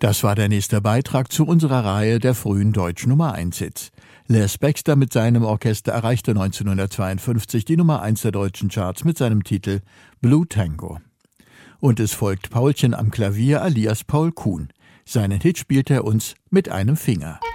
Das war der nächste Beitrag zu unserer Reihe der frühen deutschen Nummer-1-Hits. Les Baxter mit seinem Orchester erreichte 1952 die Nummer 1 der deutschen Charts mit seinem Titel Blue Tango. Und es folgt Paulchen am Klavier alias Paul Kuhn. Seinen Hit spielt er uns mit einem Finger.